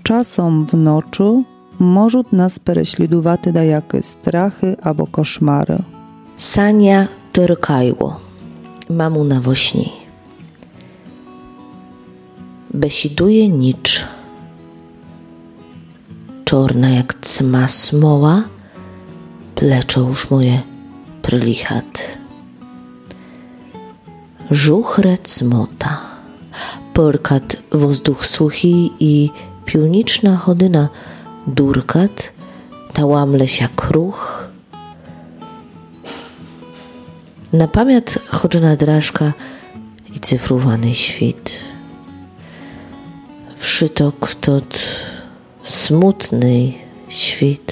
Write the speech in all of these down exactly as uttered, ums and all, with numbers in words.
Czasem w noczu możą nas pereślidować dajakie strachy albo koszmary. Sania torkajło, mamuna wo śni. Besiduje nicz. Czorna jak cma smoła, plecze już moje prylichat. Żuchre cmota, porkat wozduch suchi i piłniczna chodyna durkat, tałamle się kruch. Na pamięt chodzona drażka i cyfrowany świt. Wszytok tot smutny świt.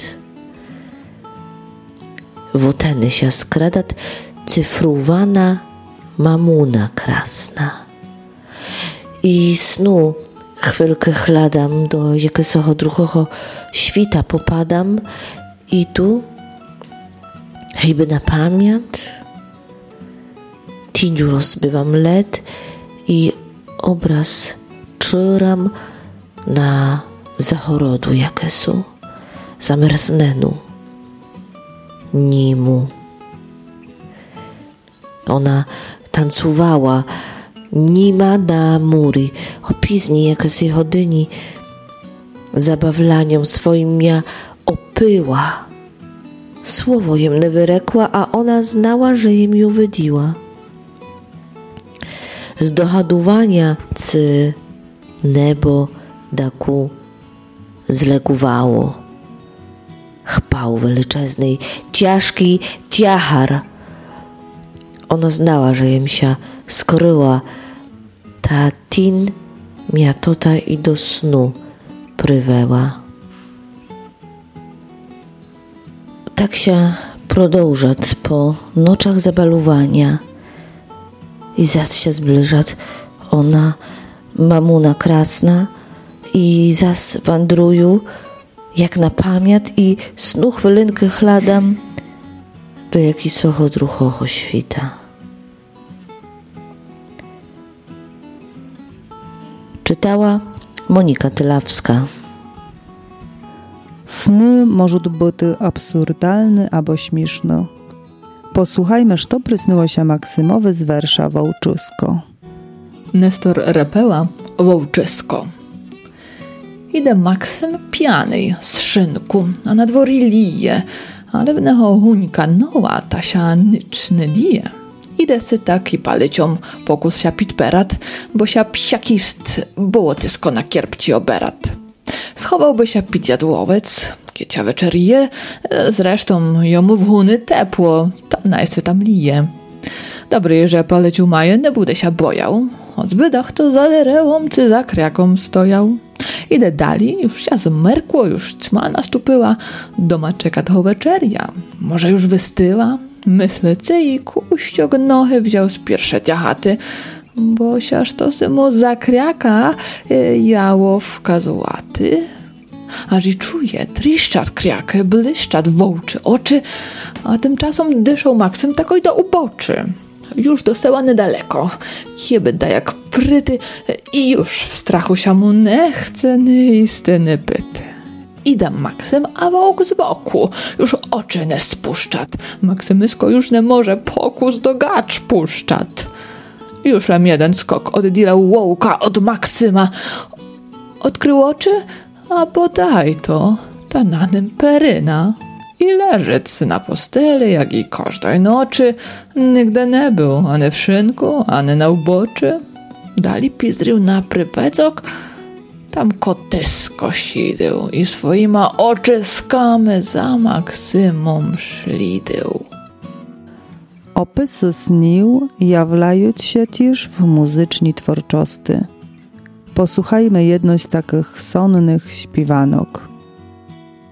Woteny się skradat cyfrowana mamuna krasna. I snu chwilkę chladam, do jakiegoś drugiego świta popadam i tu hejby na pamięt tiniu rozbywam led i obraz czyram na zachorodu jakesu zamerznenu nimu. Ona tancowała nima na mury, opizni jakieś chodyni, zabawlaniem swoim ja opyła. Słowo jem nie wyrekła, a ona znała, że jem ją wydiła. Z dohadowania cy nebo daku zleguwało. Chpał wielczeznej, ciężki ciachar. Ona znała, że jem się skoryła. Ta tin miatota i do snu pryweła. Tak się prodążat po noczach zabalowania i zas się zbliżat ona, mamuna krasna, i zas wandruju jak na pamięt i snu chwilynkę chladam do jakisoho druchoho świta. Czytała Monika Tylawska. Sny możą być absurdalne albo śmieszne. Posłuchajmy, co prysnęło się Maksymowy z wersza Wołczysko. Nestor Repeła Wołczysko. Idę Maksym pianej z szynku, a na dworie lije, ale w neho huńka nowa ta się nicz nie lije. Idę sy tak i paleciom pokus się pitperat, bo się psiakist bołotysko na kierpci oberat. Schowałby się pit jadłowiec, kiecia wieczerije, zresztą jomu w huny tepło, tam najsy tam lije. Dobry, że polecił maje, nie budę się bojał, od zbydach to za derełom czy za kriaką stojał. Idę dali, już się zmerkło, już ćma nastupyła, doma czeka to wieczeria, może już wystyła. Myślę, cy i kuściok nochy wziął z pierwsze ciachaty, bo siaż to sy mu zakriaka y, jało w kazułaty. Aż i czuje, triszczat kriakę, blyszczat wołczy oczy, a tymczasem dyszał Maksym takoj do uboczy. Już do seła niedaleko, kieby da jak pryty i już w strachu się mu nie chce istny pyty. Idę Maksym, a wołk z boku, już oczy nie spuszczat. Maksymysko już nie może pokus do gacz puszczat. Już lam jeden skok oddilał łołka od Maksyma. Odkrył oczy, a bodaj to ta na nim peryna. I leżeć na posteli, jak i każdej nocy, nigdy nie był, ani w szynku, ani na uboczy. Dali pizrył na prypecok, tam kotysko sidył i swoima oczyskami za Maksymom szlidył. Opysy snił jawlają się też w muzyczni twórczości. Posłuchajmy jedność z takich sonnych śpiewanok.